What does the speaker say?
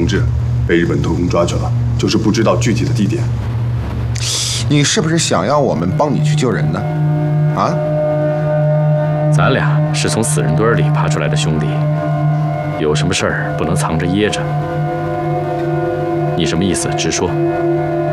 同志被日本特工抓去了，就是不知道具体的地点。 你是不是想要我们帮你去救人呢？啊？ 咱俩是从死人堆里爬出来的兄弟，有什么事儿不能藏着掖着。你什么意思？直说。